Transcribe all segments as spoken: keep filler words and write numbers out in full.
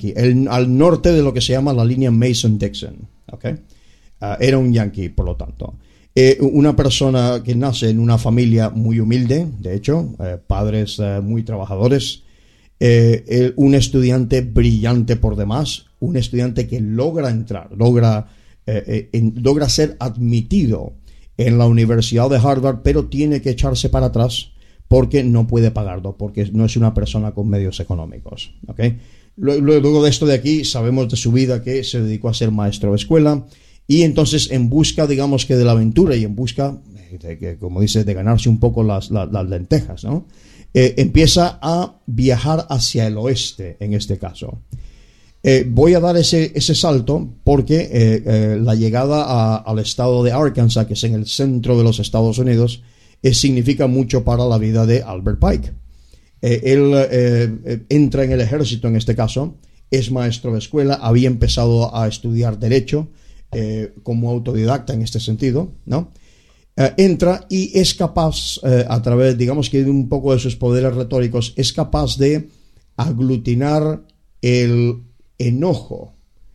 yankee, el, al norte de lo que se llama la línea Mason-Dixon, ¿okay? Uh, era un yankee, por lo tanto. Eh, una persona que nace en una familia muy humilde, de hecho, eh, padres eh, muy trabajadores, eh, eh, un estudiante brillante por demás, un estudiante que logra entrar, logra, eh, eh, en, logra ser admitido en la Universidad de Harvard, pero tiene que echarse para atrás porque no puede pagarlo, porque no es una persona con medios económicos, ¿okay? Luego de esto de aquí, sabemos de su vida que se dedicó a ser maestro de escuela, y entonces en busca, digamos que de la aventura y en busca, de, de, como dice, de ganarse un poco las, las, las lentejas, ¿no? Eh, empieza a viajar hacia el oeste, en este caso. Eh, voy a dar ese, ese salto porque eh, eh, la llegada a, al estado de Arkansas, que es en el centro de los Estados Unidos, eh, significa mucho para la vida de Albert Pike. Eh, él eh, entra en el ejército, en este caso, es maestro de escuela, había empezado a estudiar Derecho, Eh, como autodidacta en este sentido, ¿no? Eh, entra y es capaz, eh, a través, digamos que de un poco de sus poderes retóricos, es capaz de aglutinar el enojo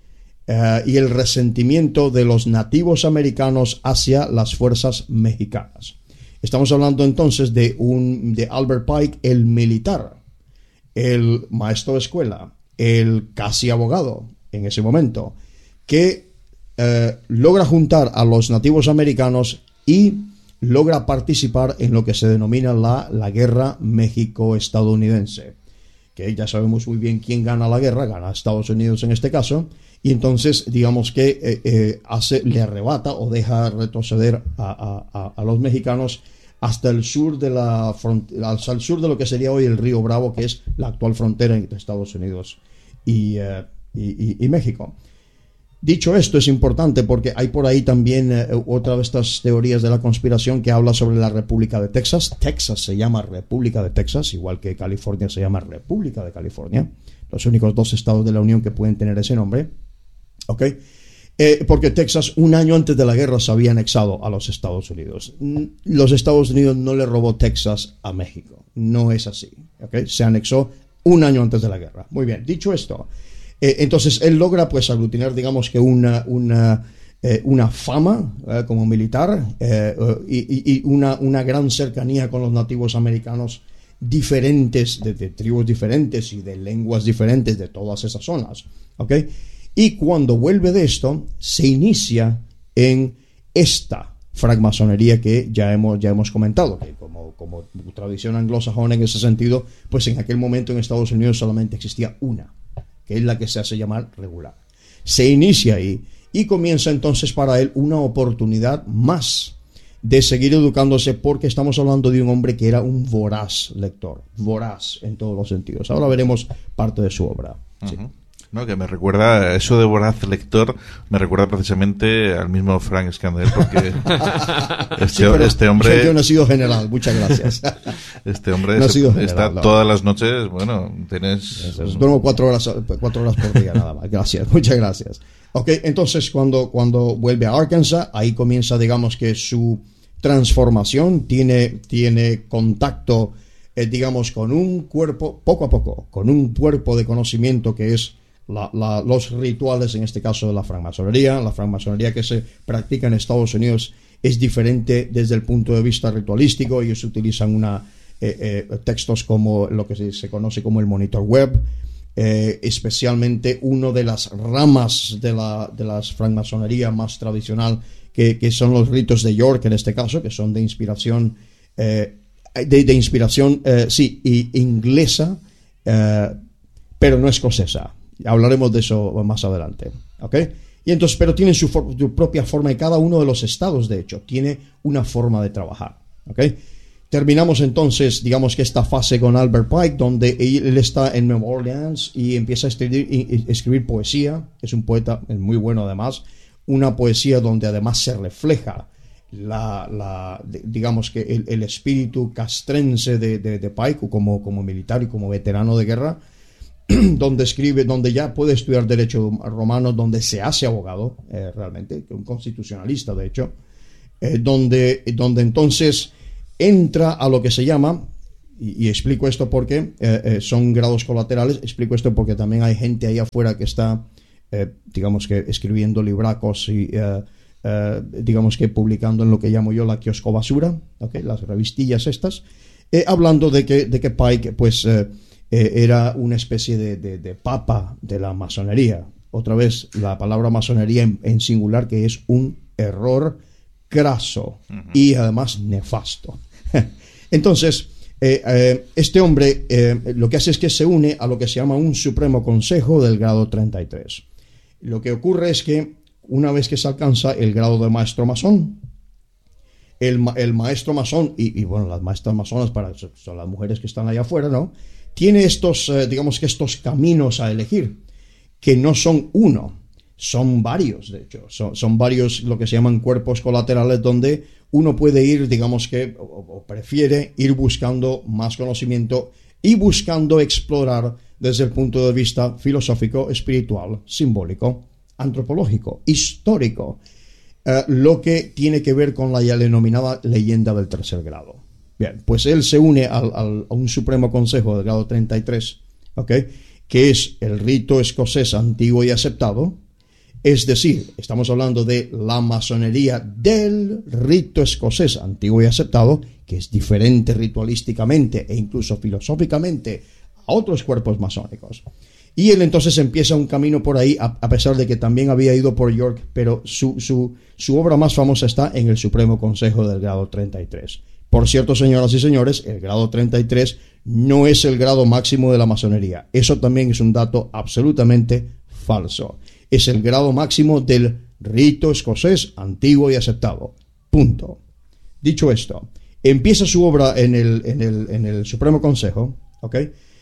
eh, y el resentimiento de los nativos americanos hacia las fuerzas mexicanas. Estamos hablando entonces de, un, de Albert Pike, el militar, el maestro de escuela, el casi abogado en ese momento, que Eh, logra juntar a los nativos americanos y logra participar en lo que se denomina la, la guerra México-estadounidense, que ya sabemos muy bien quién gana la guerra, gana Estados Unidos en este caso, y entonces digamos que eh, eh, hace, le arrebata o deja retroceder a, a, a los mexicanos hasta el sur de la hasta el sur de lo que sería hoy el río Bravo, que es la actual frontera entre Estados Unidos y, uh, y, y, y México. Dicho esto, es importante porque hay por ahí también eh, otra de estas teorías de la conspiración que habla sobre la República de Texas. Texas se llama República de Texas, igual que California se llama República de California. Los únicos dos estados de la Unión que pueden tener ese nombre. ¿Ok? Eh, porque Texas, un año antes de la guerra, se había anexado a los Estados Unidos. Los Estados Unidos no le robó Texas a México. No es así. ¿Ok? Se anexó un año antes de la guerra. Muy bien, dicho esto, Eh, entonces él logra pues aglutinar, digamos que una, una, eh, una fama eh, como militar eh, y, y una, una gran cercanía con los nativos americanos diferentes, de, de tribus diferentes y de lenguas diferentes de todas esas zonas, ¿ok? Y cuando vuelve de esto, se inicia en esta francmasonería que ya hemos, ya hemos comentado, que como, como tradición anglosajona en ese sentido, pues en aquel momento en Estados Unidos solamente existía una, que es la que se hace llamar regular. Se inicia ahí y comienza entonces para él una oportunidad más de seguir educándose, porque estamos hablando de un hombre que era un voraz lector, voraz en todos los sentidos. Ahora veremos parte de su obra. Sí. Uh-huh. No, que me recuerda, eso de voraz lector, me recuerda precisamente al mismo Frank Scannell, porque este, sí, este hombre... Yo no he sido general, muchas gracias. Este hombre no es, general, está no. Todas las noches, bueno, tienes... Duermo cuatro horas, cuatro horas por día nada más, gracias, muchas gracias. Ok, entonces cuando, cuando vuelve a Arkansas, ahí comienza, digamos que su transformación, tiene, tiene contacto, eh, digamos, con un cuerpo, poco a poco, con un cuerpo de conocimiento que es La, la, los rituales, en este caso de la francmasonería. La francmasonería que se practica en Estados Unidos es diferente desde el punto de vista ritualístico. Ellos utilizan una, eh, eh, textos como lo que se, se conoce como el monitor web, eh, especialmente una de las ramas de la, de la francmasonería más tradicional, que, que son los ritos de York, en este caso, que son de inspiración eh, de, de inspiración eh, sí, y inglesa, eh, pero no escocesa. Hablaremos de eso más adelante, ¿ok? Y entonces, pero tienen su, for- su propia forma, y cada uno de los estados, de hecho, tiene una forma de trabajar, ¿ok? Terminamos entonces, digamos que esta fase con Albert Pike, donde él está en Nueva Orleans y empieza a escribir, y, y escribir poesía. Es un poeta muy bueno además, una poesía donde además se refleja la, la digamos que el, el espíritu castrense de, de, de Pike como, como militar y como veterano de guerra, donde escribe, donde ya puede estudiar derecho romano, donde se hace abogado, eh, realmente, un constitucionalista de hecho, eh, donde, donde entonces entra a lo que se llama, y, y explico esto porque eh, eh, son grados colaterales, explico esto porque también hay gente ahí afuera que está, eh, digamos que escribiendo libracos y, eh, eh, digamos que publicando en lo que llamo yo la kiosco basura, ¿okay? Las revistillas estas, eh, hablando de que, de que Pike, pues, eh, eh, era una especie de, de, de papa de la masonería. Otra vez, la palabra masonería en, en singular, que es un error craso uh-huh. y además nefasto. Entonces, eh, eh, este hombre eh, lo que hace es que se une a lo que se llama un Supremo Consejo del grado treinta y tres. Lo que ocurre es que una vez que se alcanza el grado de maestro masón, el, el maestro masón, y, y bueno, las maestras masonas para, son las mujeres que están allá afuera, ¿no? Tiene estos, eh, digamos que estos caminos a elegir, que no son uno. Son varios, de hecho, son, son varios lo que se llaman cuerpos colaterales donde uno puede ir, digamos que, o, o prefiere ir buscando más conocimiento y buscando explorar desde el punto de vista filosófico, espiritual, simbólico, antropológico, histórico, eh, lo que tiene que ver con la ya denominada leyenda del tercer grado. Bien, pues él se une al, al, a un Supremo Consejo del grado treinta y tres, ¿ok?, que es el rito escocés antiguo y aceptado. Es decir, estamos hablando de la masonería del rito escocés antiguo y aceptado, que es diferente ritualísticamente e incluso filosóficamente a otros cuerpos masónicos. Y él entonces empieza un camino por ahí, a, a pesar de que también había ido por York, pero su, su, su obra más famosa está en el Supremo Consejo del grado treinta y tres. Por cierto, señoras y señores, el grado treinta y tres no es el grado máximo de la masonería. Eso también es un dato absolutamente falso. Es el grado máximo del rito escocés antiguo y aceptado. Punto. Dicho esto, empieza su obra en el, en el, en el Supremo Consejo, ¿ok?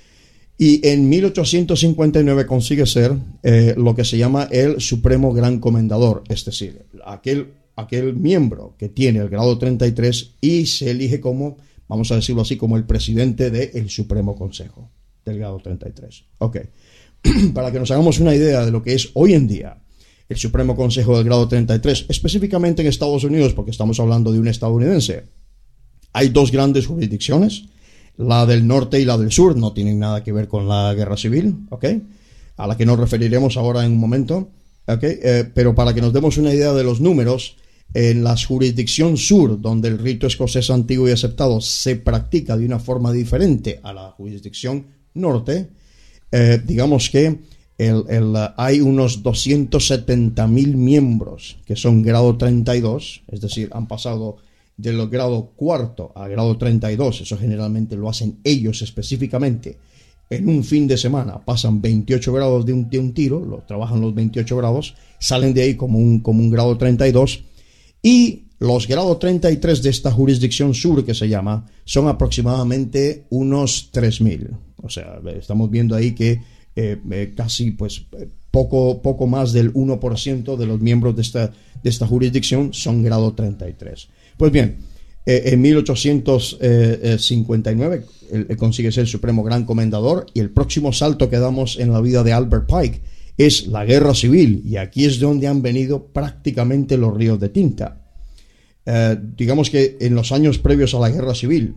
Y en mil ochocientos cincuenta y nueve consigue ser eh, lo que se llama el Supremo Gran Comendador, es decir, aquel, aquel miembro que tiene el grado treinta y tres y se elige como, vamos a decirlo así, como el presidente del Supremo Consejo del grado treinta y tres. Ok. Para que nos hagamos una idea de lo que es hoy en día el Supremo Consejo del grado treinta y tres, específicamente en Estados Unidos, porque estamos hablando de un estadounidense, hay dos grandes jurisdicciones, la del norte y la del sur, no tienen nada que ver con la guerra civil, ¿ok?, a la que nos referiremos ahora en un momento, ¿ok?, eh, pero para que nos demos una idea de los números, en la jurisdicción sur, donde el rito escocés antiguo y aceptado se practica de una forma diferente a la jurisdicción norte, Eh, digamos que el, el, hay unos doscientos setenta mil miembros que son grado treinta y dos, es decir, han pasado del grado cuarto a grado treinta y dos, eso generalmente lo hacen ellos específicamente, en un fin de semana pasan veintiocho grados de un, de un tiro, lo trabajan los veintiocho grados, salen de ahí como un, como un grado treinta y dos, y los grados treinta y tres de esta jurisdicción sur que se llama son aproximadamente unos tres mil. O sea, estamos viendo ahí que eh, eh, casi pues poco, poco más del uno por ciento de los miembros de esta, de esta jurisdicción son grado treinta y tres. Pues bien, eh, en mil ochocientos cincuenta y nueve él, él consigue ser el Supremo Gran Comendador y el próximo salto que damos en la vida de Albert Pike es la guerra civil, y aquí es donde han venido prácticamente los ríos de tinta. Eh, digamos que en los años previos a la guerra civil,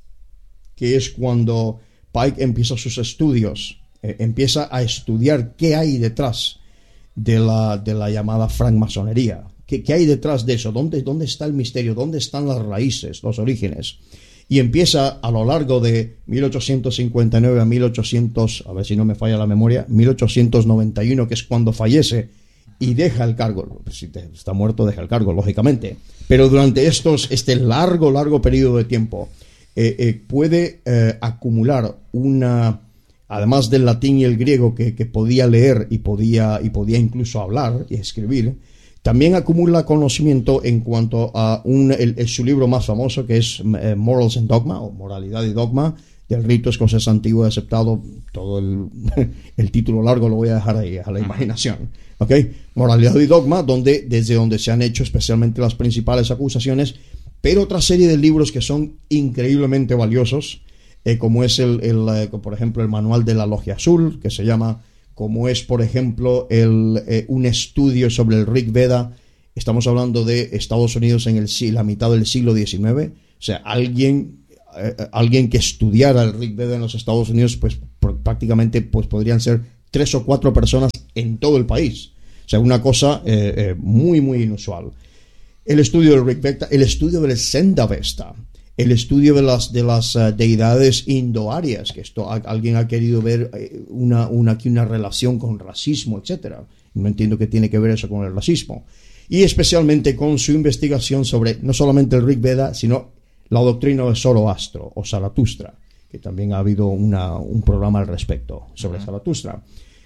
que es cuando Pike empieza sus estudios, eh, empieza a estudiar qué hay detrás de la, de la llamada francmasonería, qué, qué hay detrás de eso, ¿Dónde, dónde está el misterio, dónde están las raíces, los orígenes, y empieza a lo largo de mil ochocientos cincuenta y nueve a mil ochocientos, a ver si no me falla la memoria, mil ochocientos noventa y uno, que es cuando fallece y deja el cargo. Si está muerto, deja el cargo, lógicamente, pero durante estos, este largo, largo periodo de tiempo, Eh, eh, puede eh, acumular una, además del latín y el griego que, que podía leer y podía, y podía incluso hablar y escribir, también acumula conocimiento en cuanto a un, el, el, su libro más famoso, que es eh, Morals and Dogma, o Moralidad y Dogma, del rito escocés antiguo y aceptado. Todo el, el título largo lo voy a dejar ahí a la imaginación, ¿ok? Moralidad y Dogma, donde, desde donde se han hecho especialmente las principales acusaciones, pero otra serie de libros que son increíblemente valiosos, eh, como es el, el eh, por ejemplo, el Manual de la Logia Azul, que se llama, como es, por ejemplo, el, eh, un estudio sobre el Rig Veda. Estamos hablando de Estados Unidos en el, la mitad del siglo diecinueve. O sea, alguien eh, alguien que estudiara el Rig Veda en los Estados Unidos, pues por, prácticamente pues podrían ser tres o cuatro personas en todo el país. O sea, una cosa eh, eh, muy, muy inusual. El estudio del Rig Veda, el estudio del Sendavesta, el estudio de las de las uh, deidades indoarias, que esto a, alguien ha querido ver eh, una, una, aquí una relación con racismo, etcétera. No entiendo qué tiene que ver eso con el racismo. Y especialmente con su investigación sobre no solamente el Rig Veda, sino la doctrina de Zoroastro o Zaratustra, que también ha habido una, un programa al respecto sobre uh-huh. Zaratustra.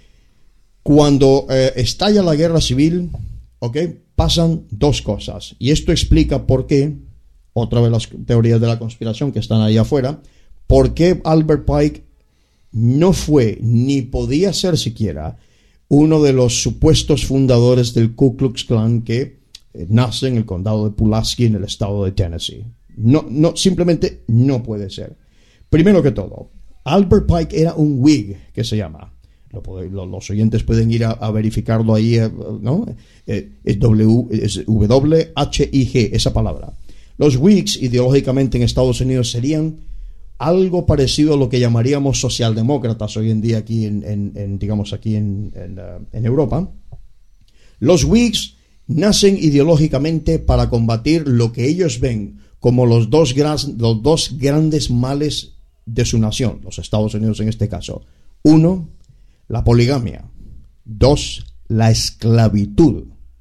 Cuando eh, estalla la guerra civil, ¿ok?, pasan dos cosas. Y esto explica por qué, otra de las teorías de la conspiración que están ahí afuera, por qué Albert Pike no fue ni podía ser siquiera uno de los supuestos fundadores del Ku Klux Klan que eh, nace en el condado de Pulaski, en el estado de Tennessee. No, no, simplemente no puede ser. Primero que todo, Albert Pike era un Whig, que se llama. Lo puede, lo, los oyentes pueden ir a, a verificarlo ahí, ¿no? Eh, es W, es W H I G, esa palabra. Los Whigs, ideológicamente en Estados Unidos, serían algo parecido a lo que llamaríamos socialdemócratas hoy en día aquí en, en, en digamos aquí en, en, uh, en Europa. Los Whigs nacen ideológicamente para combatir lo que ellos ven como los dos, gran, los dos grandes males de su nación, los Estados Unidos en este caso. Uno, la poligamia. Dos, la esclavitud.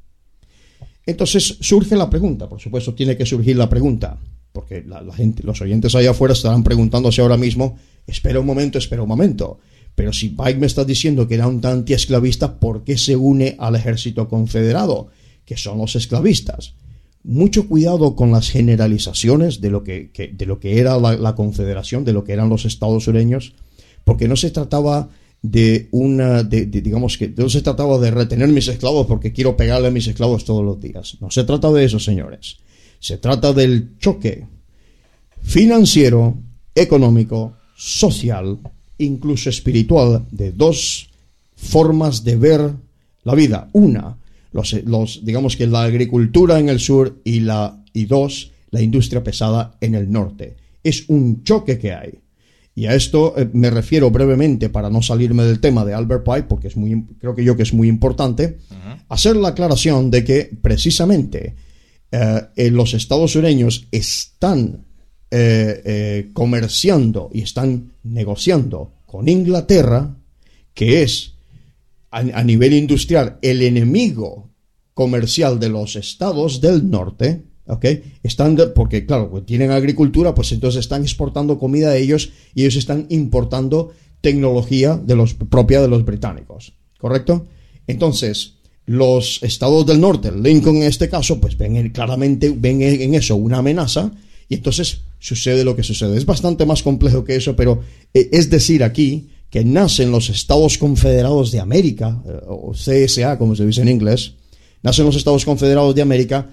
Entonces surge la pregunta, por supuesto tiene que surgir la pregunta, porque la, la gente, los oyentes allá afuera estarán preguntándose ahora mismo, espera un momento, espera un momento, pero si Pike me está diciendo que era un antiesclavista, ¿por qué se une al ejército confederado, que son los esclavistas? Mucho cuidado con las generalizaciones de lo que, que, de lo que era la, la confederación, de lo que eran los estados sureños, porque no se trataba de una, de, de, digamos que no se trataba de retener mis esclavos porque quiero pegarle a mis esclavos todos los días. No se trata de eso, señores. Se trata del choque financiero, económico, social, incluso espiritual, de dos formas de ver la vida. Una, los, los digamos que la agricultura en el sur y la y dos, la industria pesada en el norte. Es un choque que hay. Y a esto eh, me refiero brevemente, para no salirme del tema de Albert Pike, porque es muy, creo que yo que es muy importante, uh-huh. hacer la aclaración de que precisamente eh, eh, los estados sureños están eh, eh, comerciando y están negociando con Inglaterra, que es a, a nivel industrial el enemigo comercial de los estados del norte. Okay. Están de, porque claro, pues tienen agricultura, pues entonces están exportando comida a ellos y ellos están importando tecnología de los, propia de los británicos, ¿correcto? Entonces, los estados del norte, Lincoln en este caso, pues ven claramente ven en eso una amenaza y entonces sucede lo que sucede. Es bastante más complejo que eso, pero eh, es decir aquí que nacen los Estados Confederados de América, eh, o C S A como se dice en inglés, nacen los Estados Confederados de América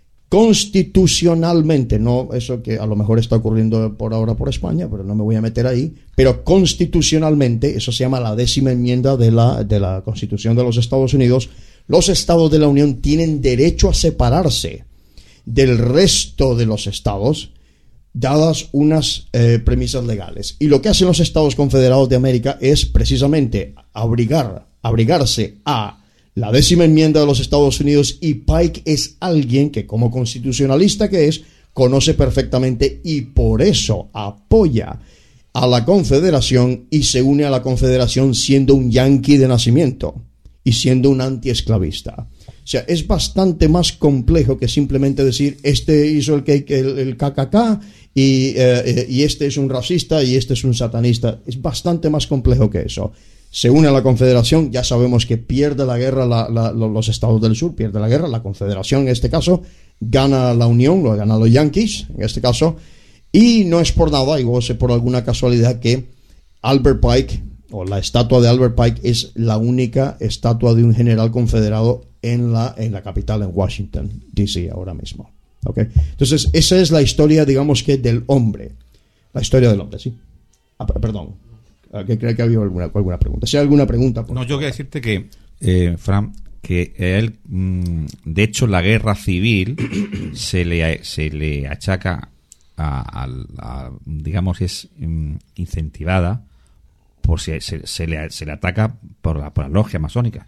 constitucionalmente, no eso que a lo mejor está ocurriendo por ahora por España, pero no me voy a meter ahí, pero constitucionalmente, eso se llama la décima enmienda de la, de la Constitución de los Estados Unidos, los estados de la Unión tienen derecho a separarse del resto de los estados, dadas unas eh, premisas legales. Y lo que hacen los Estados Confederados de América es precisamente abrigar, abrigarse a la décima enmienda de los Estados Unidos, y Pike es alguien que, como constitucionalista que es, conoce perfectamente y por eso apoya a la Confederación y se une a la Confederación siendo un yanqui de nacimiento y siendo un antiesclavista. O sea, es bastante más complejo que simplemente decir este hizo el, el, el K K K y, eh, y este es un racista y este es un satanista. Es bastante más complejo que eso. Se une a la Confederación, ya sabemos que pierde la guerra la, la, los estados del sur, pierde la guerra, la Confederación en este caso gana la Unión, lo ganan los Yankees en este caso, y no es por nada, y es por alguna casualidad que Albert Pike, o la estatua de Albert Pike, es la única estatua de un general confederado en la, en la capital, en Washington, D C ahora mismo. ¿Okay? Entonces, esa es la historia, digamos que del hombre, la historia del hombre, ¿sí? Ah, perdón. Que creo que había alguna, alguna pregunta. Si hay alguna pregunta. No, yo quiero decirte que, eh, Fran, que él, mmm, de hecho, la guerra civil se le, se le achaca a, a, a, digamos, es um, incentivada por si se, se, le, se le ataca por, la, por las logias masónicas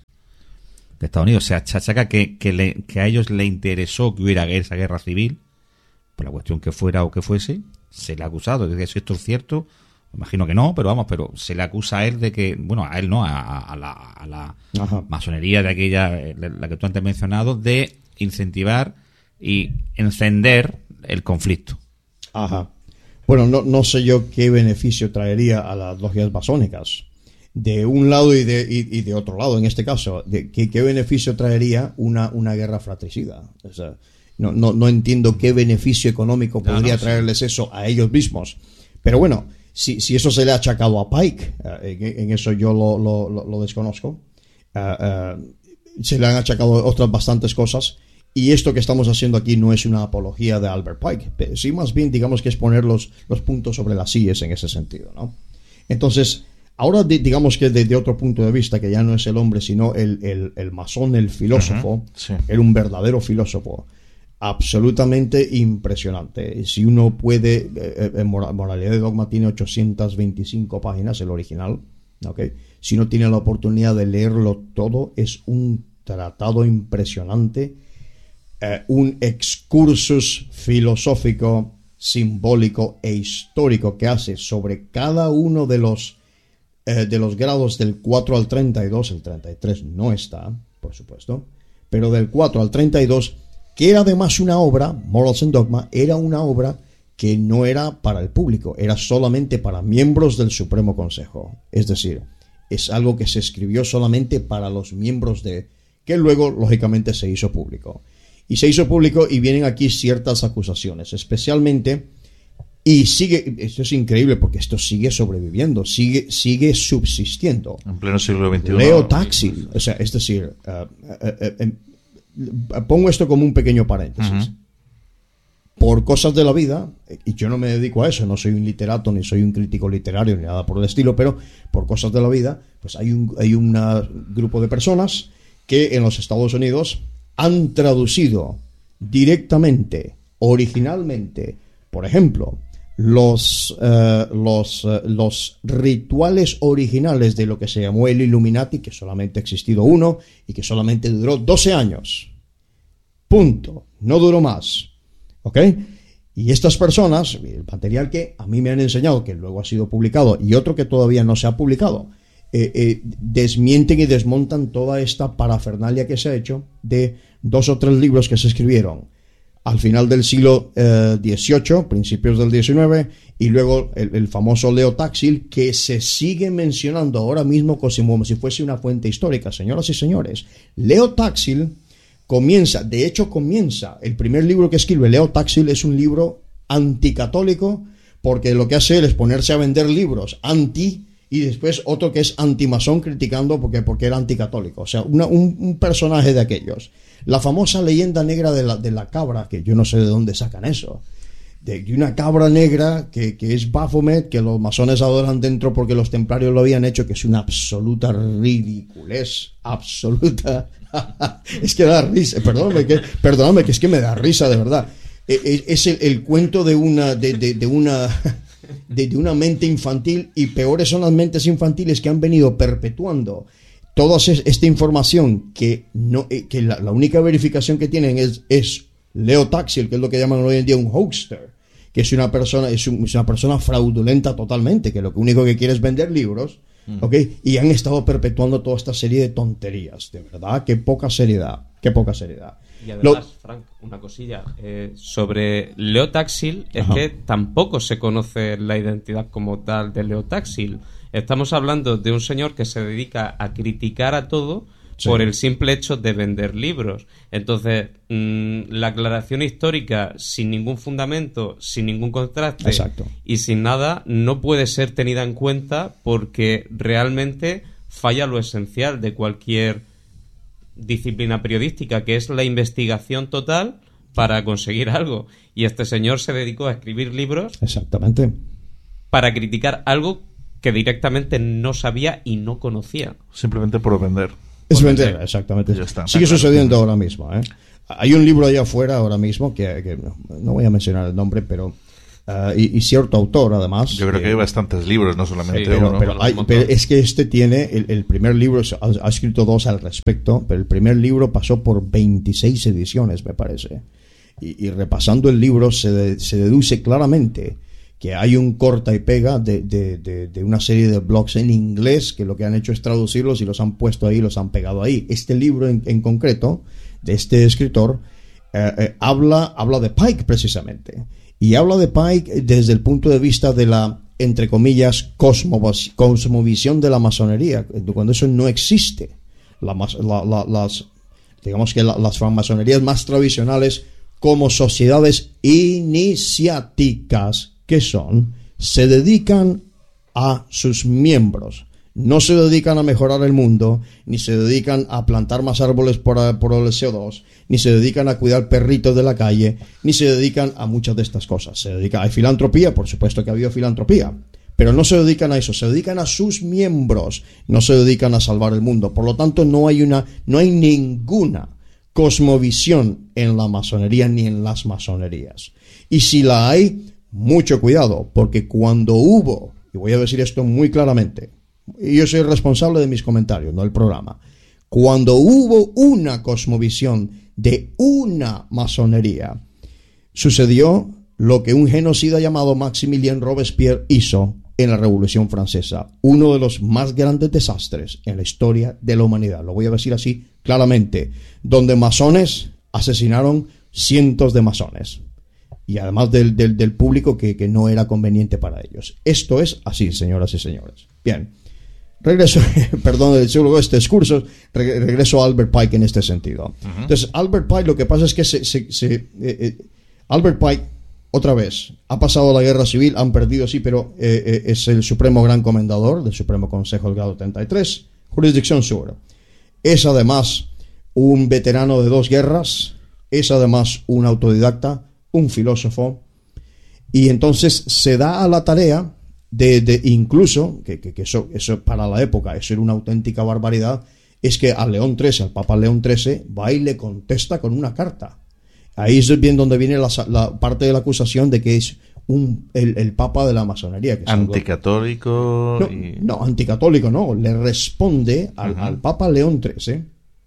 de Estados Unidos. Se achaca que, que, le, que a ellos le interesó que hubiera esa guerra civil, por la cuestión que fuera o que fuese. Se le ha acusado de que si esto es cierto, imagino que no, pero vamos, pero se le acusa a él de que, bueno, a él no, a, a la, a la masonería de aquella, la que tú antes has mencionado, de incentivar y encender el conflicto. Ajá. Bueno, no, no sé yo qué beneficio traería a las logias masónicas. De un lado y de, y, y de otro lado, en este caso. De, ¿qué, ¿Qué beneficio traería una, una guerra fratricida? O sea, no, no, no entiendo qué beneficio económico podría no, no, traerles sí. eso a ellos mismos. Pero bueno, si, si eso se le ha achacado a Pike, uh, en, en eso yo lo, lo, lo, lo desconozco. Uh, uh, se le han achacado otras bastantes cosas. Y esto que estamos haciendo aquí no es una apología de Albert Pike, pero sí más bien digamos que es poner los, los puntos sobre las sillas en ese sentido, ¿no? Entonces, ahora digamos que desde otro punto de vista, que ya no es el hombre, sino el, el, el masón, el filósofo, uh-huh, sí. Era un verdadero filósofo, absolutamente impresionante. Si uno puede, eh, eh, Moralidad de Dogma tiene ochocientas veinticinco páginas, el original, ¿okay? Si uno tiene la oportunidad de leerlo todo, es un tratado impresionante. Uh, un excursus filosófico, simbólico e histórico que hace sobre cada uno de los uh, de los grados del cuatro al treinta y dos. El treinta y tres no está, por supuesto, pero del cuatro al treinta y dos, que era además una obra, Morals and Dogma, era una obra que no era para el público, era solamente para miembros del Supremo Consejo. Es decir, es algo que se escribió solamente para los miembros de, que luego lógicamente se hizo público. Y se hizo público y vienen aquí ciertas acusaciones, especialmente, y sigue, esto es increíble porque esto sigue sobreviviendo, sigue, sigue subsistiendo. En pleno siglo veintiuno. Leo Taxil, o sea, es decir, uh, uh, uh, uh, pongo esto como un pequeño paréntesis. Uh-huh. Por cosas de la vida, y yo no me dedico a eso, no soy un literato, ni soy un crítico literario, ni nada por el estilo, pero por cosas de la vida, pues hay un, hay un grupo de personas que en los Estados Unidos han traducido directamente, originalmente, por ejemplo, los, uh, los, uh, los rituales originales de lo que se llamó el Illuminati, que solamente ha existido uno y que solamente duró doce años. Punto. No duró más. ¿Ok? Y estas personas, el material que a mí me han enseñado, que luego ha sido publicado, y otro que todavía no se ha publicado, Eh, eh, desmienten y desmontan toda esta parafernalia que se ha hecho de dos o tres libros que se escribieron al final del siglo eh, dieciocho, principios del diecinueve, y luego el, el famoso Leo Taxil, que se sigue mencionando ahora mismo como si fuese una fuente histórica. Señoras y señores, Leo Taxil comienza, de hecho comienza, el primer libro que escribe Leo Taxil es un libro anticatólico, porque lo que hace él es ponerse a vender libros anti, y después otro que es antimasón criticando porque, porque era anticatólico. O sea, una, un, un personaje de aquellos. La famosa leyenda negra de la, de la cabra, que yo no sé de dónde sacan eso. De, de una cabra negra que, que es Baphomet, que los masones adoran dentro porque los templarios lo habían hecho, que es una absoluta ridiculez. Absoluta. Es que da risa. Perdóname que, perdóname, que es que me da risa, de verdad. Es, es el, el cuento de una... de, de, de una De, de una mente infantil, y peores son las mentes infantiles que han venido perpetuando toda esta información que no que la, la única verificación que tienen es, es Leo Taxil, que es lo que llaman hoy en día un hoaxer, que es una persona es, un, es una persona fraudulenta totalmente, que lo único que quiere es vender libros, mm. ¿ok? Y han estado perpetuando toda esta serie de tonterías, de verdad, qué poca seriedad, qué poca seriedad. Y además, Lo... Frank, una cosilla eh, sobre Leo Taxil, es Ajá. que tampoco se conoce la identidad como tal de Leo Taxil. Estamos hablando de un señor que se dedica a criticar a todo sí. por el simple hecho de vender libros. Entonces, mmm, la aclaración histórica sin ningún fundamento, sin ningún contraste Exacto. y sin nada, no puede ser tenida en cuenta porque realmente falla lo esencial de cualquier disciplina periodística, que es la investigación total para conseguir algo. Y este señor se dedicó a escribir libros exactamente para criticar algo que directamente no sabía y no conocía. Simplemente por vender. Es vender, exactamente. Ya está. Sigue sucediendo ahora mismo, ¿eh? Hay un libro allá afuera ahora mismo que, que no, no voy a mencionar el nombre, pero Uh, y, y cierto autor, además. Yo creo que hay bastantes libros, no solamente sí, pero, uno. Pero, hay, pero es que este tiene, el, el primer libro, ha, ha escrito dos al respecto, pero el primer libro pasó por veintiséis ediciones, me parece. Y, y repasando el libro se, de, se deduce claramente que hay un corta y pega de, de, de, de una serie de blogs en inglés que lo que han hecho es traducirlos y los han puesto ahí, los han pegado ahí. Este libro en, en concreto, de este escritor, eh, eh, habla, habla de Pike precisamente. Y habla de Pike desde el punto de vista de la, entre comillas, cosmovos, cosmovisión de la masonería, cuando eso no existe. La, la, la, las, digamos que la, las francmasonerías más tradicionales, como sociedades iniciáticas que son, se dedican a sus miembros. No se dedican a mejorar el mundo, ni se dedican a plantar más árboles por, por el C O dos, ni se dedican a cuidar perritos de la calle, ni se dedican a muchas de estas cosas. Se dedica a filantropía, por supuesto que ha habido filantropía, pero no se dedican a eso, se dedican a sus miembros, no se dedican a salvar el mundo. Por lo tanto, no hay una, no hay ninguna cosmovisión en la masonería ni en las masonerías. Y si la hay, mucho cuidado, porque cuando hubo, y voy a decir esto muy claramente, y yo soy responsable de mis comentarios, no el programa. Cuando hubo una cosmovisión de una masonería, sucedió lo que un genocida llamado Maximilien Robespierre hizo en la Revolución Francesa. Uno de los más grandes desastres en la historia de la humanidad. Lo voy a decir así claramente. Donde masones asesinaron cientos de masones. Y además del, del, del público que, que no era conveniente para ellos. Esto es así, señoras y señores. Bien. Regreso, perdón, de este discurso, regreso a Albert Pike en este sentido. Uh-huh. Entonces, Albert Pike, lo que pasa es que se, se, se, eh, eh, Albert Pike, otra vez, ha pasado la guerra civil, han perdido, sí, pero eh, eh, es el supremo gran comendador del Supremo Consejo del Grado treinta y tres, Jurisdicción Sur. Es además un veterano de dos guerras, es además un autodidacta, un filósofo, y entonces se da a la tarea de, de incluso, que, que, que eso, eso para la época, eso era una auténtica barbaridad, es que a León trece, al Papa León trece, va y le contesta con una carta. Ahí es bien donde viene la, la parte de la acusación de que es un, el, el Papa de la masonería. Que es anticatólico. Algo, y... no, no, anticatólico no, le responde al, uh-huh. al Papa León trece,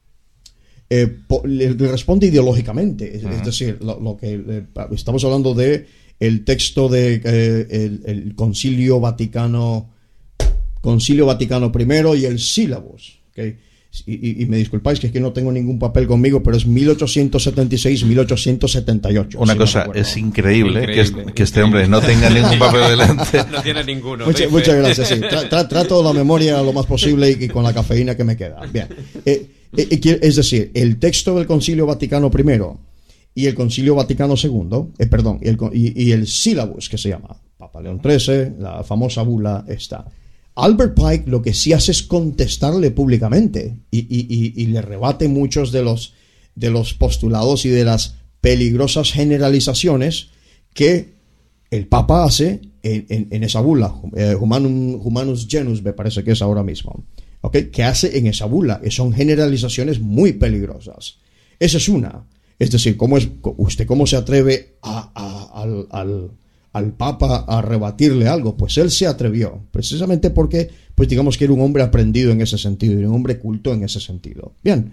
eh, po, le, le responde ideológicamente, es, uh-huh. es decir, lo, lo que eh, estamos hablando de el texto de eh, el, el Concilio Vaticano Concilio Vaticano primero y el Sílabus, ¿okay? Y, y, y me disculpáis que es que no tengo ningún papel conmigo, pero es mil ochocientos setenta y seis a mil ochocientos setenta y ocho. Una si cosa, no es increíble, increíble, que, es, increíble. que este hombre no tenga ningún papel delante. No tiene ninguno. Mucha, muchas gracias, sí. Tra, tra, trato la memoria lo más posible y, y con la cafeína que me queda. Bien. Eh, eh, es decir, el texto del Concilio Vaticano primero y el Concilio Vaticano segundo, eh, perdón, y el, y, y el Sílabus, que se llama Papa León trece, la famosa bula esta. Albert Pike lo que sí hace es contestarle públicamente y, y, y, y le rebate muchos de los, de los postulados y de las peligrosas generalizaciones que el Papa hace en, en, en esa bula, eh, Humanum, Humanus Genus me parece que es ahora mismo, ¿okay? Que hace en esa bula, que son generalizaciones muy peligrosas. Esa es una. Es decir, ¿cómo es, usted cómo se atreve a, a, al, al, al Papa a rebatirle algo? Pues él se atrevió, precisamente porque, pues digamos que era un hombre aprendido en ese sentido, era un hombre culto en ese sentido. Bien,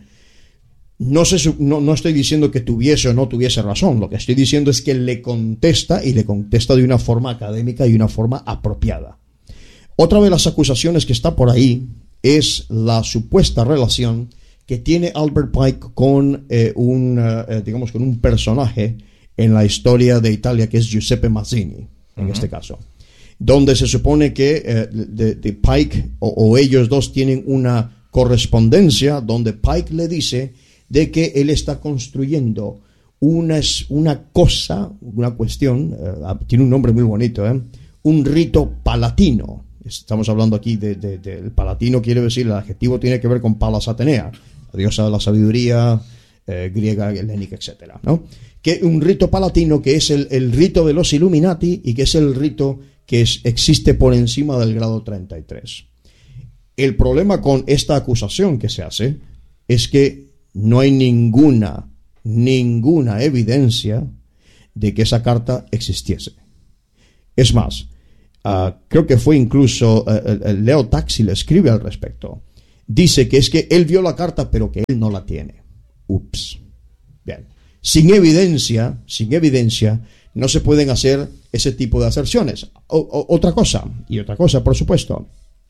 no, sé, no, no estoy diciendo que tuviese o no tuviese razón, lo que estoy diciendo es que le contesta y le contesta de una forma académica y una forma apropiada. Otra de las acusaciones que está por ahí es la supuesta relación que tiene Albert Pike con eh, un, eh, digamos, con un personaje en la historia de Italia que es Giuseppe Mazzini, en uh-huh. este caso, donde se supone que eh, de, de Pike o, o ellos dos tienen una correspondencia donde Pike le dice de que él está construyendo una, una cosa, una cuestión, eh, tiene un nombre muy bonito, eh, un rito palatino. Estamos hablando aquí del de, de, de, palatino, quiere decir, el adjetivo tiene que ver con Palas Atenea, la diosa de la sabiduría eh, griega, helénica, etcétera, ¿no? Que un rito palatino que es el, el rito de los Illuminati y que es el rito que es, existe por encima del grado treinta y tres. El problema con esta acusación que se hace es que no hay ninguna, ninguna evidencia de que esa carta existiese. Es más, uh, creo que fue incluso uh, Leo Taxil escribe al respecto. Dice que es que él vio la carta, pero que él no la tiene. Ups. Bien. Sin evidencia, sin evidencia, no se pueden hacer ese tipo de aserciones. O, o, otra cosa, y otra cosa, por supuesto,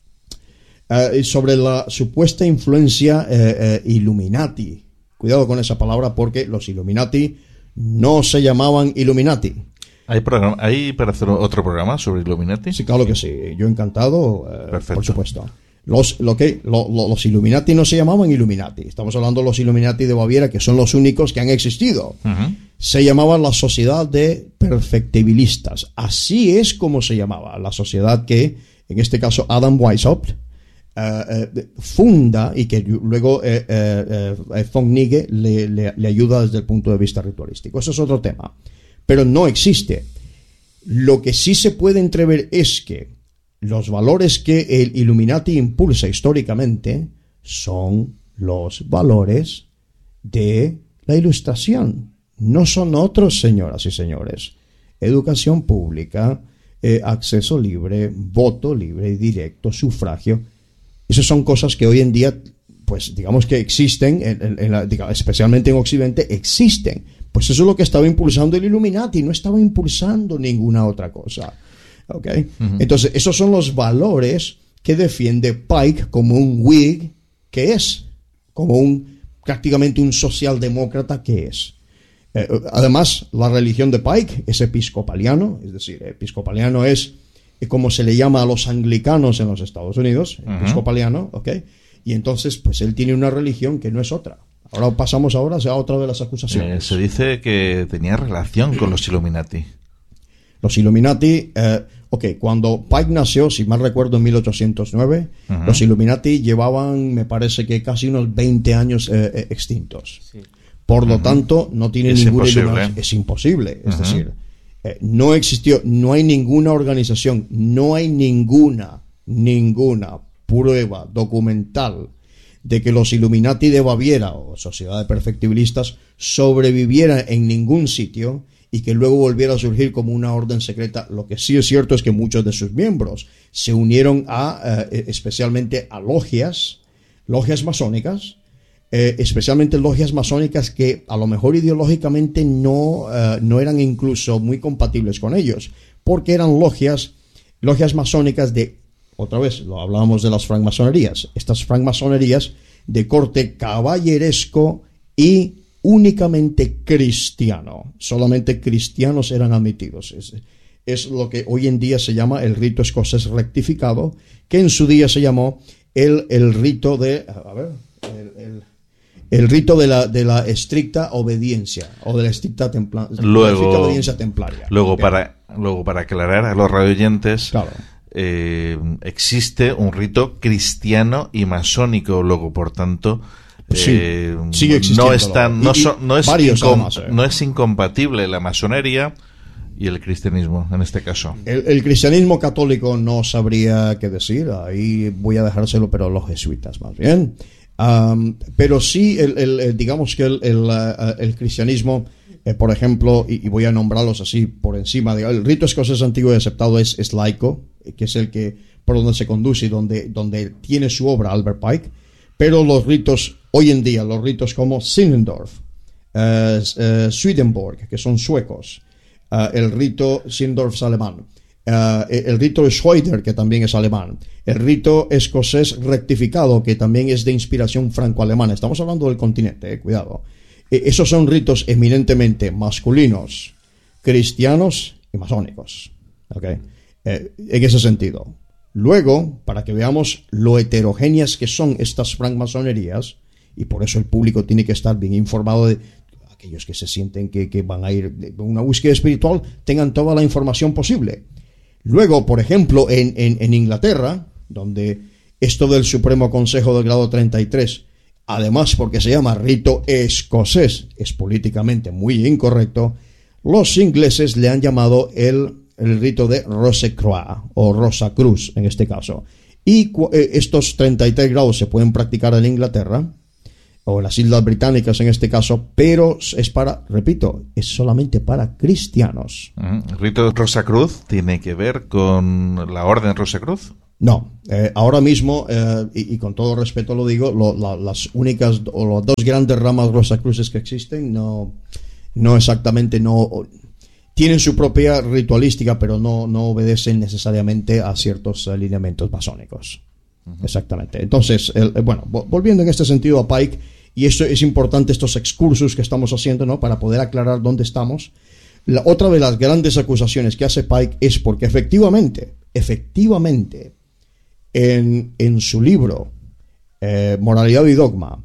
uh, sobre la supuesta influencia uh, uh, Illuminati. Cuidado con esa palabra, porque los Illuminati no se llamaban Illuminati. ¿Hay, programa, ¿Hay para hacer otro programa sobre Illuminati? Sí, claro que sí. Yo encantado, uh, por supuesto. Los, lo que, lo, lo, los Illuminati no se llamaban Illuminati. Estamos hablando de los Illuminati de Baviera, que son los únicos que han existido. Uh-huh. Se llamaba la Sociedad de Perfectibilistas. Así es como se llamaba. La sociedad que, en este caso, Adam Weishaupt uh, uh, funda y que luego uh, uh, uh, von Nigge le, le, le ayuda desde el punto de vista ritualístico. Eso es otro tema. Pero no existe. Lo que sí se puede entrever es que los valores que el Illuminati impulsa históricamente son los valores de la Ilustración. No son otros, señoras y señores. Educación pública, eh, acceso libre, voto libre y directo, sufragio. Esas son cosas que hoy en día, pues digamos que existen, en, en, en la, digamos, especialmente en Occidente, existen. Pues eso es lo que estaba impulsando el Illuminati, no estaba impulsando ninguna otra cosa. Okay. Uh-huh. Entonces, esos son los valores que defiende Pike como un Whig que es, como un prácticamente un socialdemócrata que es. Eh, además, la religión de Pike es episcopaliano, es decir, episcopaliano es eh, como se le llama a los anglicanos en los Estados Unidos, uh-huh. episcopaliano, ¿ok? Y entonces, pues él tiene una religión que no es otra. Ahora pasamos ahora a otra de las acusaciones. Eh, se dice que tenía relación con los Illuminati. Los Illuminati, eh, ok, cuando Pike nació, si mal recuerdo, en mil ochocientos nueve, uh-huh. los Illuminati llevaban, me parece que casi unos veinte años eh, eh, extintos. Sí. Por lo uh-huh. tanto, no tiene es ninguna imposible. Es imposible, es uh-huh. decir, eh, no existió, no hay ninguna organización, no hay ninguna, ninguna prueba documental de que los Illuminati de Baviera o Sociedad de Perfectibilistas sobrevivieran en ningún sitio y que luego volviera a surgir como una orden secreta. Lo que sí es cierto es que muchos de sus miembros se unieron a, eh, especialmente a logias, logias masónicas, eh, especialmente logias masónicas que a lo mejor ideológicamente no, eh, no eran incluso muy compatibles con ellos, porque eran logias, logias masónicas de, otra vez, lo hablábamos de las francmasonerías, estas francmasonerías de corte caballeresco y únicamente cristiano. Solamente cristianos eran admitidos. Es, es lo que hoy en día se llama el rito escocés rectificado, que en su día se llamó el, el rito de, a ver, el, el, el rito de la, de la estricta obediencia o de la estricta, templa, luego, la estricta obediencia templaria. Luego para, luego para aclarar a los radioyentes, claro. eh, existe un rito cristiano y masónico, luego por tanto Sí, eh, sigue no es tan, no, y, y so, no, es incom, además, eh. no es incompatible la masonería y el cristianismo en este caso. El, el cristianismo católico no sabría qué decir, ahí voy a dejárselo, pero los jesuitas más bien. Um, pero sí, el, el, el, digamos que el, el, uh, el cristianismo, eh, por ejemplo, y, y voy a nombrarlos así por encima, de, el rito escocés antiguo y aceptado es, es laico, que es el que por donde se conduce y donde, donde tiene su obra Albert Pike. Pero los ritos, hoy en día, los ritos como Zinzendorf, uh, uh, Swedenborg, que son suecos, uh, el rito Zinzendorf es alemán, uh, el rito de Schroeder, que también es alemán, el rito escocés rectificado, que también es de inspiración franco-alemana. Estamos hablando del continente, eh, cuidado. Eh, esos son ritos eminentemente masculinos, cristianos y masónicos. ¿Okay? Eh, en ese sentido. Luego, para que veamos lo heterogéneas que son estas francmasonerías, y por eso el público tiene que estar bien informado de aquellos que se sienten que, que van a ir de una búsqueda espiritual, tengan toda la información posible. Luego, por ejemplo, en, en, en Inglaterra, donde esto del Supremo Consejo del grado treinta y tres, además porque se llama rito escocés, es políticamente muy incorrecto, los ingleses le han llamado el el rito de Rose-Croix o Rosa Cruz en este caso. Y eh, estos treinta y tres grados se pueden practicar en Inglaterra o las Islas Británicas en este caso, pero es para, repito, es solamente para cristianos. ¿El rito Rosacruz tiene que ver con la Orden Rosacruz? No, eh, ahora mismo, eh, y, y con todo respeto lo digo, lo, la, las únicas o las dos grandes ramas Rosacruces que existen, no, no exactamente, no tienen su propia ritualística, pero no, no obedecen necesariamente a ciertos alineamientos masónicos. Uh-huh. Exactamente. Entonces, el, bueno, volviendo en este sentido a Pike, y esto es importante, estos excursus que estamos haciendo, ¿no? Para poder aclarar dónde estamos. La, otra de las grandes acusaciones que hace Pike es porque efectivamente, efectivamente, en, en su libro, eh, Moralidad y Dogma,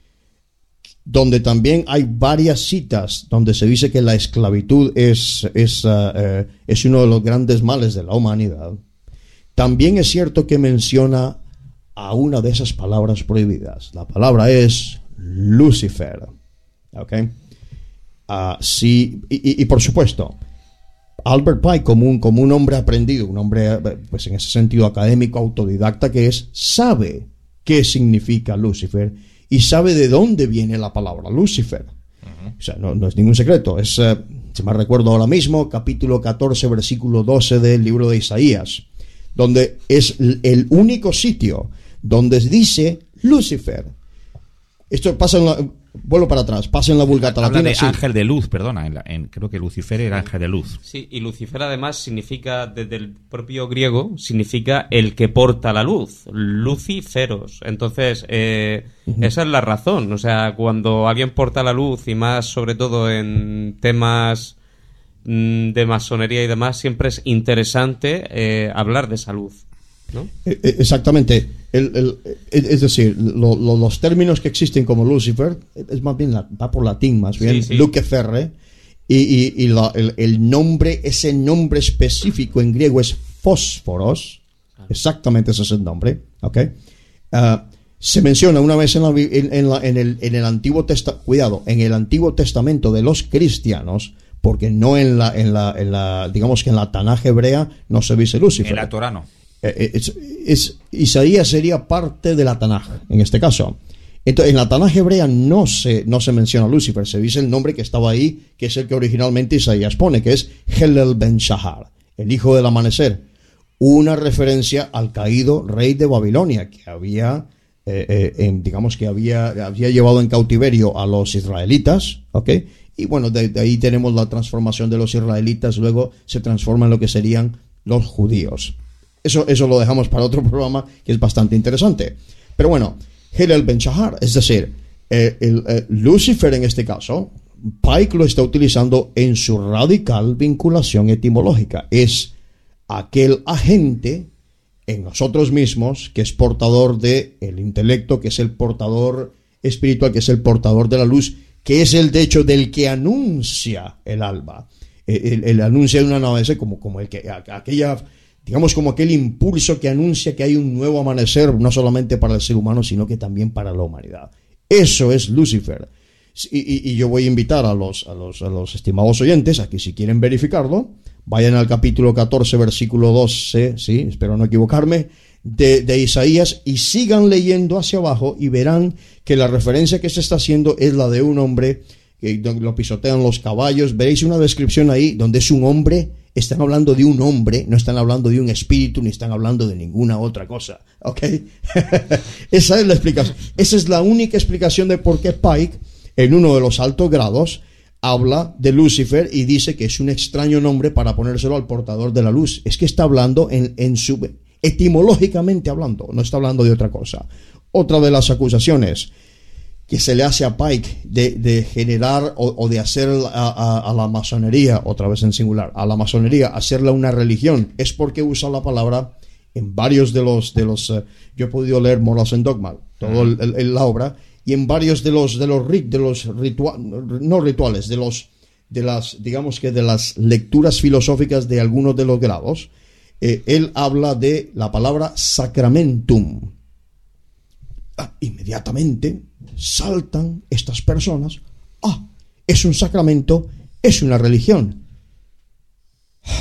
donde también hay varias citas donde se dice que la esclavitud es, es, uh, uh, es uno de los grandes males de la humanidad, también es cierto que menciona a una de esas palabras prohibidas. La palabra es Lucifer. ¿Ok? Uh, sí, y, y, y por supuesto, Albert Pike, como un, como un hombre aprendido, un hombre, pues en ese sentido académico, autodidacta que es, sabe qué significa Lucifer y sabe de dónde viene la palabra Lucifer. Uh-huh. O sea, no, no es ningún secreto. Es, uh, si me recuerdo ahora mismo, capítulo catorce, versículo doce del libro de Isaías, donde es el único sitio donde dice Lucifer. Esto pasa en la, vuelvo para atrás, pasa en la Vulgata Latina. Habla de sí. ángel de luz, perdona, en la, en, creo que Lucifer era ángel de luz. Sí, y Lucifer además significa, desde el propio griego, significa el que porta la luz, luciferos. Entonces, eh, uh-huh. esa es la razón. O sea, cuando alguien porta la luz, y más sobre todo en temas mm, de masonería y demás, siempre es interesante eh, hablar de esa luz, ¿no? Exactamente. El, el, es decir, lo, lo, los términos que existen como Lucifer es más bien la, va por latín, más bien sí, sí. Lucifer, y, y, y la, el, el nombre, ese nombre específico en griego es fósforos. Ah. Exactamente ese es el nombre. ¿Okay? Uh, se menciona una vez en, la, en, en, la, en el, en el Antiguo Testamento, cuidado, en el Antiguo Testamento de los cristianos, porque no en la, en la, en la digamos que en la Tanaj hebrea no se dice Lucifer. En la Torá no. Es, es, Isaías sería parte de la Tanaj, en este caso. Entonces, en la Tanaj hebrea no se, no se menciona Lucifer, se dice el nombre que estaba ahí, que es el que originalmente Isaías pone, que es Helel ben Shahar, el hijo del amanecer. Una referencia al caído rey de Babilonia, que había, eh, eh, en, digamos que había, había llevado en cautiverio a los israelitas, ¿ok? Y bueno, de, de ahí tenemos la transformación de los israelitas, luego se transforman en lo que serían los judíos. Eso, eso lo dejamos para otro programa que es bastante interesante. Pero bueno, Helel ben Shahar, es decir, eh, el, eh, Lucifer en este caso, Pike lo está utilizando en su radical vinculación etimológica. Es aquel agente en nosotros mismos que es portador del intelecto, que es el portador espiritual, que es el portador de la luz, que es el de hecho del que anuncia el alba. El, el, el anuncia de una nave como, como el que aquella... digamos como aquel impulso que anuncia que hay un nuevo amanecer, no solamente para el ser humano, sino que también para la humanidad. Eso es Lucifer. Y, y, y yo voy a invitar a los, a, los, a los estimados oyentes a que si quieren verificarlo, vayan al capítulo catorce, versículo doce, ¿sí? Espero no equivocarme, de, de Isaías, y sigan leyendo hacia abajo y verán que la referencia que se está haciendo es la de un hombre que lo pisotean los caballos. Veréis una descripción ahí donde es un hombre. Están hablando de un hombre, no están hablando de un espíritu, ni están hablando de ninguna otra cosa. ¿Ok? Esa es la explicación. Esa es la única explicación de por qué Pike, en uno de los altos grados, habla de Lucifer y dice que es un extraño nombre para ponérselo al portador de la luz. Es que está hablando en, en su... etimológicamente hablando, no está hablando de otra cosa. Otra de las acusaciones que se le hace a Pike de, de generar o, o de hacer a, a, a la masonería, otra vez en singular, a la masonería, hacerla una religión, es porque usa la palabra en varios de los, de los uh, yo he podido leer Morals and Dogma, todo el, el, el, la obra, y en varios de los, de los, rit, de los rituales, no rituales, de los, de las, digamos que de las lecturas filosóficas de algunos de los grados, eh, él habla de la palabra sacramentum. Ah, inmediatamente saltan estas personas. Ah, es un sacramento, es una religión.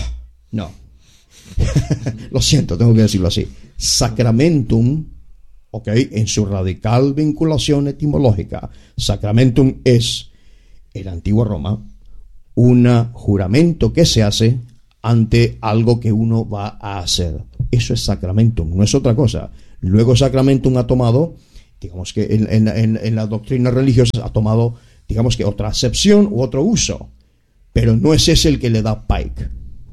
No. Lo siento, tengo que decirlo así. Sacramentum ¿ok? En su radical vinculación etimológica. Sacramentum es, en la antigua Roma, un juramento que se hace ante algo que uno va a hacer. Eso es sacramentum, no es otra cosa. Luego sacramentum ha tomado, digamos que en, en, en, en las doctrinas religiosas ha tomado, digamos que otra acepción u otro uso, pero no es ese el que le da Pike.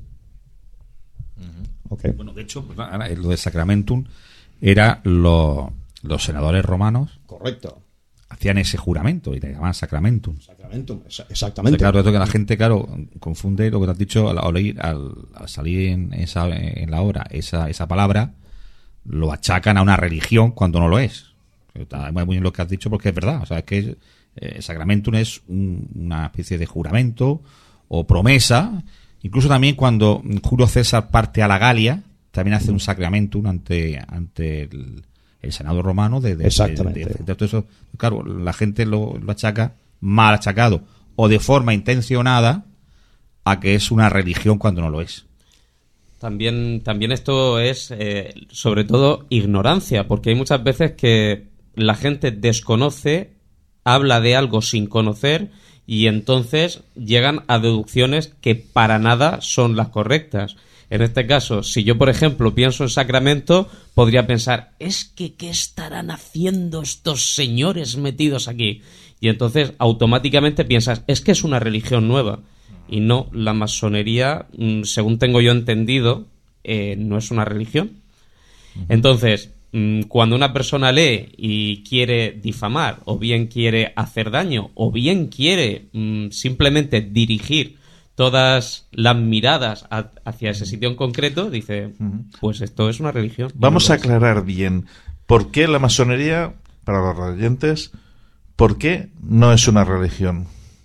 Uh-huh. Okay. Bueno, de hecho, lo de sacramentum era lo, los senadores romanos. Correcto. Hacían ese juramento y le llamaban sacramentum. Sacramentum, exactamente. Claro, esto que la gente, claro, confunde lo que te has dicho al, al, al, al salir en, esa, en la obra esa, esa palabra, lo achacan a una religión cuando no lo es. Está muy bien lo que has dicho porque es verdad. O sea, es que eh, sacramentum es un, una especie de juramento o promesa. Incluso también cuando Julio César parte a la Galia, también hace un sacramentum ante, ante el el Senado romano de, de, exactamente de, de, de todo eso. Claro, la gente lo, lo achaca mal achacado o de forma intencionada a que es una religión cuando no lo es. También, también esto es eh, sobre todo ignorancia, porque hay muchas veces que la gente desconoce, habla de algo sin conocer y entonces llegan a deducciones que para nada son las correctas. En este caso, si yo, por ejemplo, pienso en sacramento, podría pensar, es que ¿qué estarán haciendo estos señores metidos aquí? Y entonces automáticamente piensas, es que es una religión nueva. Y no, la masonería, según tengo yo entendido, eh, no es una religión. Entonces, cuando una persona lee y quiere difamar, o bien quiere hacer daño, o bien quiere mmm, simplemente dirigir todas las miradas a, hacia ese sitio en concreto, dice, pues esto es una religión. Vamos a aclarar bien, ¿por qué la masonería, para los oyentes, por qué no es una religión?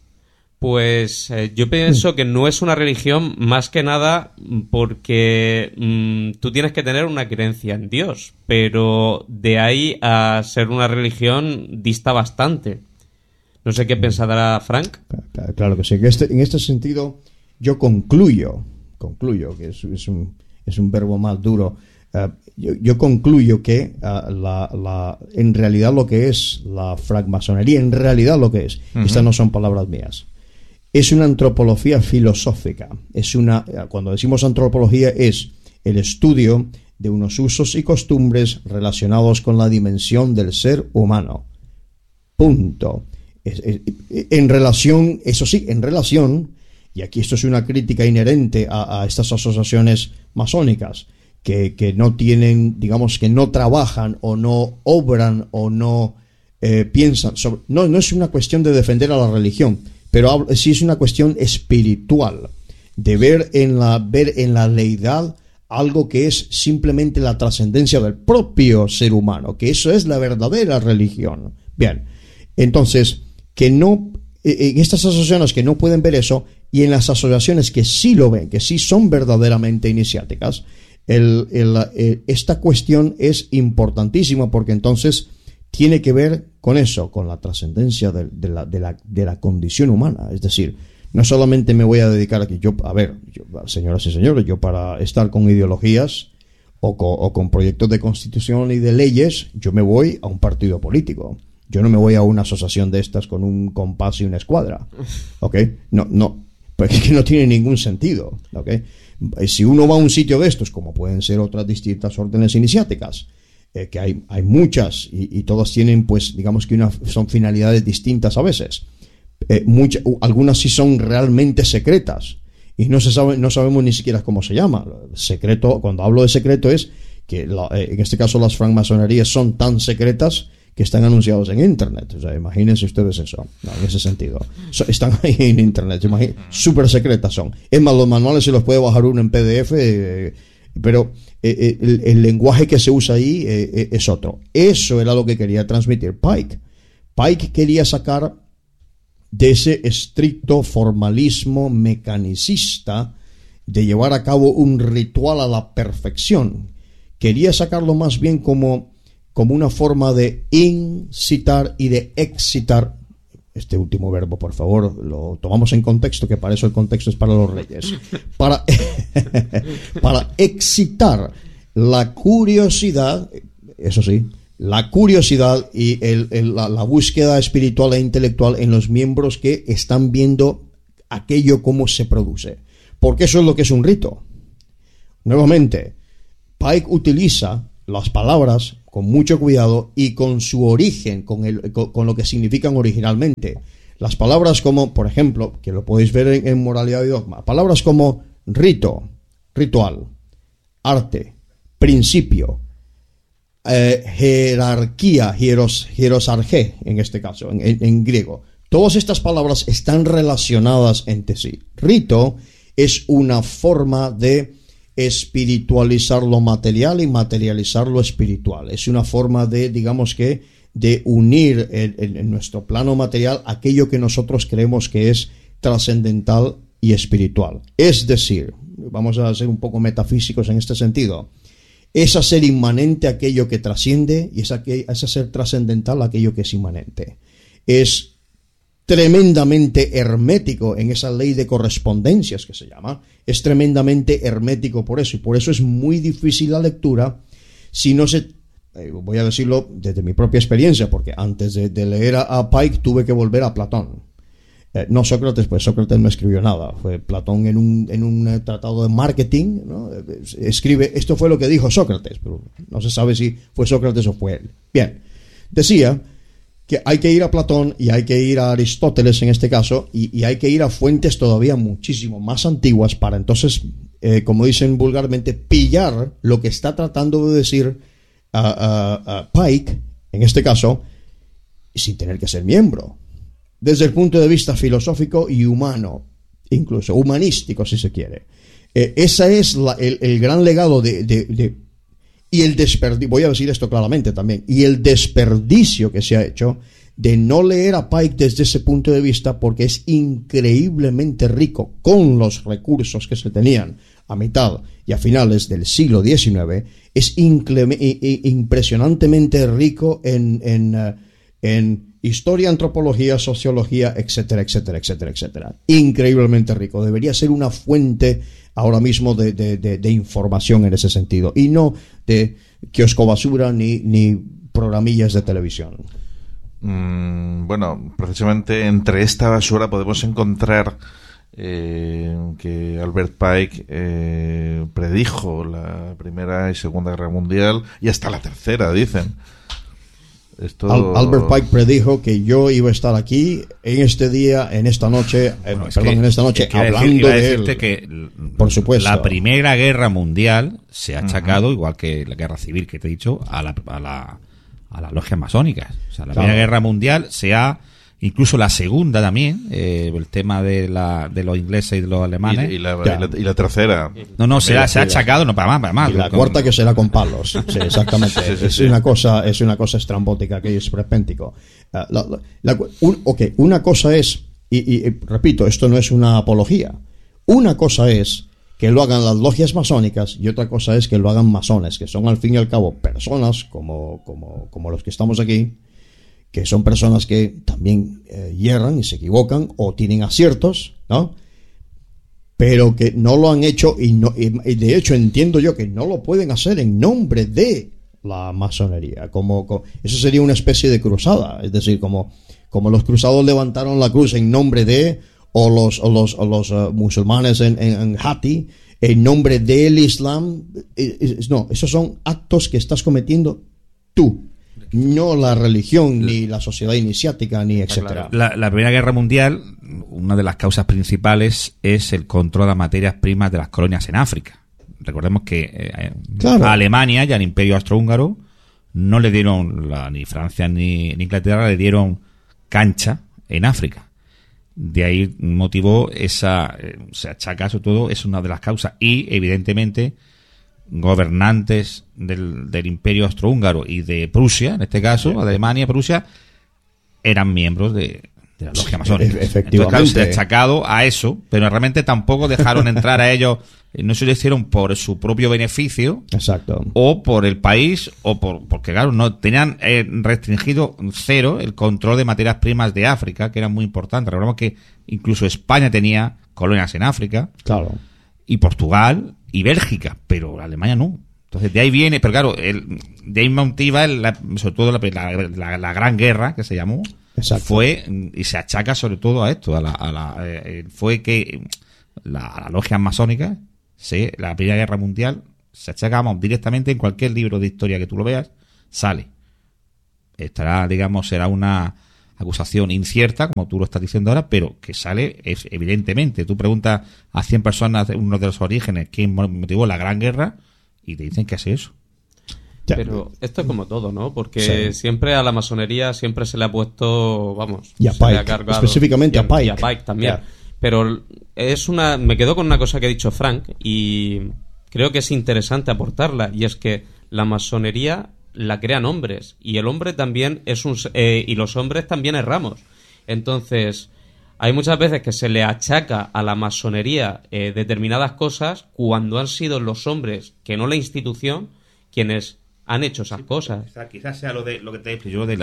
Pues eh, yo pienso que no es una religión más que nada porque mmm, tú tienes que tener una creencia en Dios, pero de ahí a ser una religión dista bastante. No sé qué pensará Frank. Claro que sí. En este, en este sentido, yo concluyo, concluyo, que es, es, un, es un verbo más duro, uh, yo, yo concluyo que uh, la, la, en realidad lo que es la francmasonería, en realidad lo que es, uh-huh. Estas no son palabras mías, es una antropología filosófica. Es una, cuando decimos antropología, es el estudio de unos usos y costumbres relacionados con la dimensión del ser humano. Punto. En relación, eso sí, en relación, y aquí esto es una crítica inherente a, a estas asociaciones masónicas, que, que no tienen, digamos, que no trabajan o no obran o no eh, piensan sobre, no, no es una cuestión de defender a la religión, pero sí es una cuestión espiritual, de ver en la, ver en la deidad algo que es simplemente la trascendencia del propio ser humano, que eso es la verdadera religión. Bien, entonces, que no, en estas asociaciones que no pueden ver eso, y en las asociaciones que sí lo ven, que sí son verdaderamente iniciáticas, el, el, el, esta cuestión es importantísima porque entonces tiene que ver con eso, con la trascendencia de, de, la, de, la, de la condición humana. Es decir, no solamente me voy a dedicar aquí, yo, a ver, yo, señoras y señores, yo para estar con ideologías o con, o con proyectos de constitución y de leyes, yo me voy a un partido político. Yo no me voy a una asociación de estas con un compás y una escuadra, ¿ok? No, no, porque es que no tiene ningún sentido, ¿ok? Si uno va a un sitio de estos, como pueden ser otras distintas órdenes iniciáticas, eh, que hay, hay muchas y, y todas tienen, pues, digamos que una, son finalidades distintas a veces. Eh, muchas, algunas sí son realmente secretas y no se sabe, no sabemos ni siquiera cómo se llama. Secreto, cuando hablo de secreto es que la, eh, en este caso las francmasonerías son tan secretas que están anunciados en internet. O sea, imagínense ustedes eso, no, en ese sentido. So, están ahí en internet, súper secretas son. Es más, los manuales se los puede bajar uno en P D F, eh, pero eh, el, el lenguaje que se usa ahí eh, es otro. Eso era lo que quería transmitir Pike. Pike quería sacar de ese estricto formalismo mecanicista de llevar a cabo un ritual a la perfección. Quería sacarlo más bien como como una forma de incitar y de excitar. Este último verbo, por favor, lo tomamos en contexto, que para eso el contexto es para los reyes. Para, para excitar la curiosidad, eso sí, la curiosidad y el, el, la, la búsqueda espiritual e intelectual en los miembros que están viendo aquello cómo se produce. Porque eso es lo que es un rito. Nuevamente, Pike utiliza las palabras con mucho cuidado y con su origen, con, el, con, con lo que significan originalmente. Las palabras como, por ejemplo, que lo podéis ver en, en Moralidad y Dogma, palabras como rito, ritual, arte, principio, eh, jerarquía, hieros, hierosargé, en este caso, en, en, en griego. Todas estas palabras están relacionadas entre sí. Rito es una forma de espiritualizar lo material y materializar lo espiritual. Es una forma de, digamos que, de unir en, en, en nuestro plano material aquello que nosotros creemos que es trascendental y espiritual. Es decir, vamos a ser un poco metafísicos en este sentido, es hacer inmanente aquello que trasciende y es, aquel, es hacer trascendental aquello que es inmanente. Es tremendamente hermético en esa ley de correspondencias que se llama, es tremendamente hermético por eso, y por eso es muy difícil la lectura si no se, eh, voy a decirlo desde mi propia experiencia, porque antes de, de leer a, a Pike tuve que volver a Platón. Eh, no Sócrates, pues Sócrates no escribió nada, fue Platón en un, en un eh, tratado de marketing, ¿no? Escribe, esto fue lo que dijo Sócrates, pero no se sabe si fue Sócrates o fue él. Bien, decía que hay que ir a Platón y hay que ir a Aristóteles en este caso, y, y hay que ir a fuentes todavía muchísimo más antiguas para entonces, eh, como dicen vulgarmente, pillar lo que está tratando de decir uh, uh, uh, Pike, en este caso, sin tener que ser miembro, desde el punto de vista filosófico y humano, incluso humanístico si se quiere. Eh, ese es la, el, el gran legado de... de, de Y el desperdicio, voy a decir esto claramente también, y el desperdicio que se ha hecho de no leer a Pike desde ese punto de vista, porque es increíblemente rico con los recursos que se tenían a mitad y a finales del siglo diecinueve, es impresionantemente rico en, en, uh, en historia, antropología, sociología, etcétera, etcétera, etcétera, etcétera. Increíblemente rico. Debería ser una fuente ahora mismo de, de, de, de información en ese sentido, y no de kiosco basura ni, ni programillas de televisión. Mm, bueno, precisamente entre esta basura podemos encontrar eh, que Albert Pike eh, predijo la Primera y Segunda Guerra Mundial y hasta la Tercera, dicen. Esto... Al- Albert Pike predijo que yo iba a estar aquí en este día, en esta noche, bueno, eh, perdón, que, en esta noche, hablando decir, de él. Que por supuesto. La Primera Guerra Mundial se ha achacado, uh-huh. igual que la Guerra Civil que te he dicho, a la a la a las logias masónicas. O sea, la claro. Primera Guerra Mundial se ha, incluso la Segunda también, eh, el tema de la de los ingleses y de los alemanes. Y, y, la, y, la, y la Tercera. No, no, se ha, se ha achacado, no para más, para más. Y la con... cuarta que será con palos. Sí, exactamente. sí, sí, es sí. una cosa, es una cosa estrambótica, aquello es esperpéntico. Uh, la, la, la, un, ok, una cosa es, y, y, y repito, esto no es una apología. Una cosa es que lo hagan las logias masónicas y otra cosa es que lo hagan masones, que son al fin y al cabo personas como, como, como los que estamos aquí, que son personas que también eh, hierran y se equivocan o tienen aciertos, ¿no? Pero que no lo han hecho y, no, y, y de hecho entiendo yo que no lo pueden hacer en nombre de la masonería, como, como eso sería una especie de cruzada, es decir, como, como los cruzados levantaron la cruz en nombre de, o los, o los, o los uh, musulmanes en, en, en Hati, en nombre del Islam, eh, eh, no, esos son actos que estás cometiendo tú, no la religión, ni la sociedad iniciática, ni etcétera. La, la Primera Guerra Mundial, una de las causas principales es el control de materias primas de las colonias en África. Recordemos que eh, claro. a Alemania y al Imperio Austrohúngaro no le dieron, la, ni Francia ni, ni Inglaterra le dieron cancha en África. De ahí motivó esa, eh, se achaca sobre todo, es una de las causas. Y evidentemente gobernantes del, del Imperio Austrohúngaro y de Prusia, en este caso, sí. Alemania, Prusia, eran miembros de, de la logia masónica. Efectivamente. Entonces, claro, se ha achacado a eso, pero realmente tampoco dejaron entrar a ellos, no se lo hicieron por su propio beneficio. Exacto. O por el país, o por porque, claro, no tenían eh, restringido cero el control de materias primas de África, que era muy importante. Recordemos que incluso España tenía colonias en África. Claro. Y Portugal y Bélgica, pero Alemania no. Entonces, de ahí viene, pero claro, el, de ahí motiva, el, la, sobre todo la, la, la, la Gran Guerra, que se llamó, Exacto. fue, y se achaca sobre todo a esto, a la, a la, eh, fue que la, a la logia masónica, sí, la Primera Guerra Mundial, se achaca, vamos, directamente en cualquier libro de historia que tú lo veas, sale. Estará, digamos, será una acusación incierta, como tú lo estás diciendo ahora, pero que sale es, evidentemente. Tú preguntas a cien personas uno de los orígenes quién motivó la Gran Guerra y te dicen que es eso. Pero esto es como todo, ¿no? Porque Sí. siempre a la masonería siempre se le ha puesto, vamos, Y a se le ha Pike, cargado. específicamente Y a Pike. Y a Pike también. Yeah. Pero es una, me quedo con una cosa que ha dicho Frank y creo que es interesante aportarla, y es que la masonería la crean hombres y el hombre también es un eh, y los hombres también erramos. Entonces hay muchas veces que se le achaca a la masonería eh, determinadas cosas cuando han sido los hombres, que no la institución, quienes han hecho esas cosas. Quizás, quizás sea lo de lo que te explico yo de,